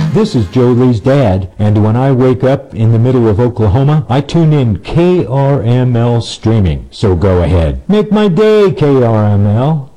This is Joe Lee's dad, and when I wake up in the middle of Oklahoma, I tune in KRML streaming. So go ahead. Make my day, KRML.